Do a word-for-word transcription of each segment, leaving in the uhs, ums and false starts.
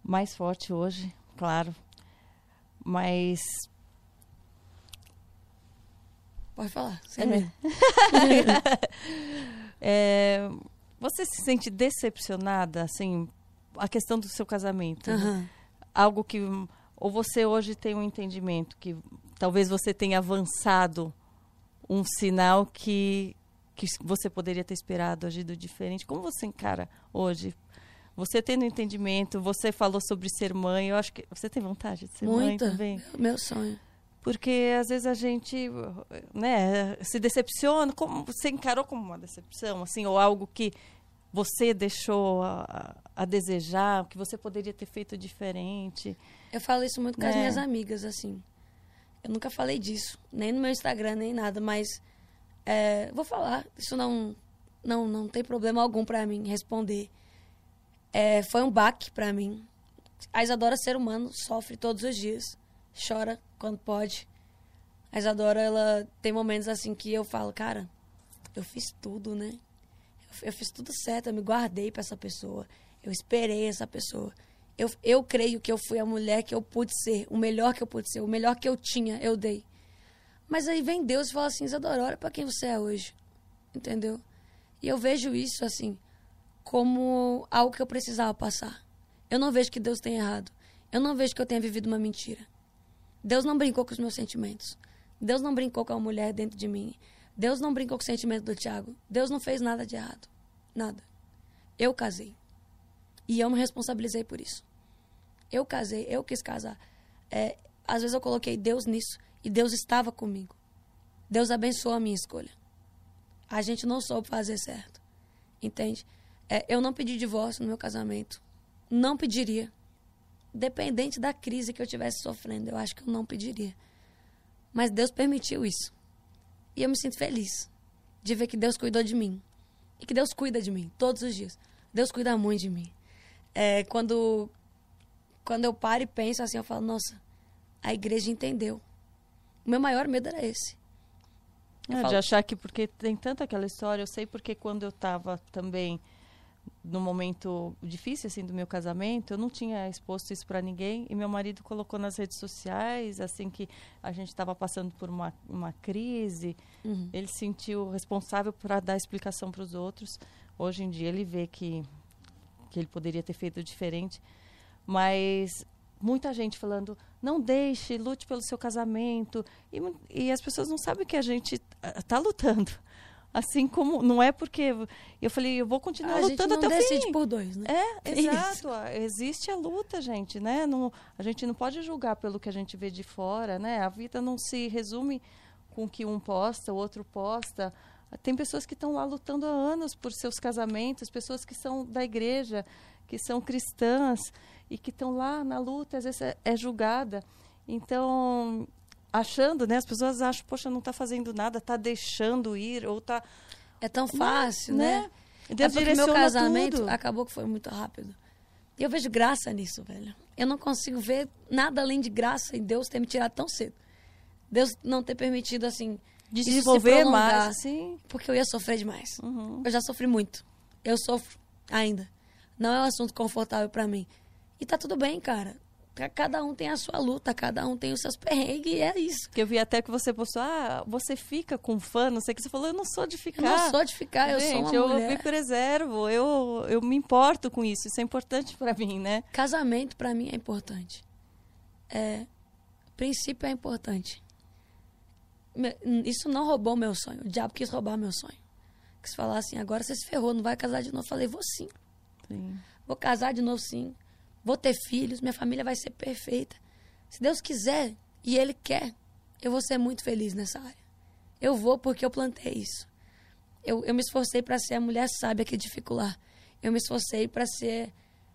mais forte hoje, claro. Mas... Pode falar. Sem É. medo. É, você se sente decepcionada, assim, a questão do seu casamento? Né? Aham. Algo que... Ou você hoje tem um entendimento que talvez você tenha avançado um sinal que, que você poderia ter esperado, agido diferente. Como você encara hoje? Você tendo entendimento, você falou sobre ser mãe, eu acho que... Você tem vontade de ser mãe Muito. também? Meu sonho. Porque às vezes a gente, né, se decepciona. Como, você encarou como uma decepção, assim, ou algo que você deixou a, a desejar, que você poderia ter feito diferente? Eu falo isso muito com as É. minhas amigas, assim. Eu nunca falei disso, nem no meu Instagram, nem nada, mas é, vou falar. Isso não, não, não tem problema algum pra mim responder. É, foi um baque pra mim. A Isadora, ser humano, sofre todos os dias. Chora quando pode. A Isadora, ela tem momentos assim que eu falo, cara, eu fiz tudo, né? Eu, eu fiz tudo certo, eu me guardei pra essa pessoa. Eu esperei essa pessoa. Eu, eu creio que eu fui a mulher que eu pude ser, o melhor que eu pude ser, o melhor que eu tinha, eu dei. Mas aí vem Deus e fala assim, Isadora, olha pra quem você é hoje. Entendeu? E eu vejo isso, assim, como algo que eu precisava passar. Eu não vejo que Deus tenha errado. Eu não vejo que eu tenha vivido uma mentira. Deus não brincou com os meus sentimentos. Deus não brincou com a mulher dentro de mim. Deus não brincou com o sentimento do Thiago. Deus não fez nada de errado. Nada. Eu casei. E eu me responsabilizei por isso. Eu casei, eu quis casar. É, às vezes eu coloquei Deus nisso e Deus estava comigo. Deus abençoou a minha escolha. A gente não soube fazer certo. Entende? É, eu não pedi divórcio no meu casamento. Não pediria. Dependente da crise que eu estivesse sofrendo, eu acho que eu não pediria. Mas Deus permitiu isso. E eu me sinto feliz de ver que Deus cuidou de mim. E que Deus cuida de mim todos os dias. Deus cuida muito de mim. É, quando, quando eu paro e penso assim, eu falo, nossa, a igreja entendeu. O meu maior medo era esse. Eu É, falo, de achar que, porque tem tanta aquela história, eu sei porque quando eu estava também no momento difícil, assim, do meu casamento, eu não tinha exposto isso para ninguém, e meu marido colocou nas redes sociais, assim, que a gente estava passando por uma, uma crise, Uhum. ele se sentiu responsável para dar explicação para os outros. Hoje em dia ele vê que, que ele poderia ter feito diferente, mas muita gente falando, não deixe, lute pelo seu casamento, e, e as pessoas não sabem que a gente está lutando. Assim como, não é porque... Eu falei, eu vou continuar a lutando gente até não o decide fim. por dois, né? É, É exato. Existe a luta, gente, né? Não, a gente não pode julgar pelo que a gente vê de fora, né? A vida não se resume com o que um posta, o outro posta. Tem pessoas que estão lá lutando há anos por seus casamentos, pessoas que são da igreja, que são cristãs e que estão lá na luta, às vezes é, é julgada. Então... achando, né? As pessoas acham, poxa, não está fazendo nada, está deixando ir, ou está... É tão fácil, né? né? É Deus porque meu direciona casamento tudo. acabou que foi muito rápido. E eu vejo graça nisso, velho. Eu não consigo ver nada além de graça em Deus ter me tirado tão cedo. Deus não ter permitido, assim, isso se Desenvolver prolongar, mais, assim. porque eu ia sofrer demais. Uhum. Eu já sofri muito. Eu sofro ainda. Não é um assunto confortável pra mim. E tá tudo bem, cara. Cada um tem a sua luta, cada um tem os seus perrengues e é isso. Que eu vi até que você postou, ah, você fica com fã, não sei o que. Você falou, eu não sou de ficar. Eu não sou de ficar, eu Gente, sou uma eu mulher. me preservo, eu, eu me importo com isso. Isso é importante pra mim, né? Casamento, pra mim, é importante. É, princípio é importante. Me- Isso não roubou meu sonho. O diabo quis roubar meu sonho. Quis falar assim, agora você se ferrou, não vai casar de novo. Eu falei, vou sim. Sim. Vou casar de novo sim. Vou ter filhos, minha família vai ser perfeita. Se Deus quiser e Ele quer, eu vou ser muito feliz nessa área. Eu vou porque eu plantei isso. Eu, eu me esforcei para ser a mulher sábia que dificular. Eu me esforcei para ser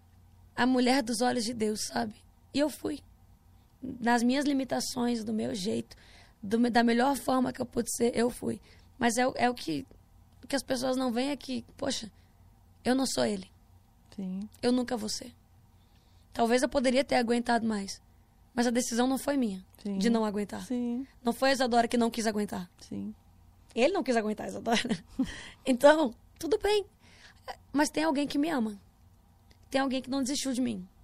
a mulher dos olhos de Deus, sabe? E eu fui. Nas minhas limitações, do meu jeito, do, da melhor forma que eu pude ser, eu fui. Mas é, o- é o, que, o que as pessoas não veem é que, poxa, eu não sou ele. Sim. Eu nunca vou ser. Talvez eu poderia ter aguentado mais. Mas a decisão não foi minha, Sim. de não aguentar. Sim, Não foi a Isadora que não quis aguentar. sim. Ele não quis aguentar a Isadora. Então, tudo bem. Mas tem alguém que me ama. Tem alguém que não desistiu de mim.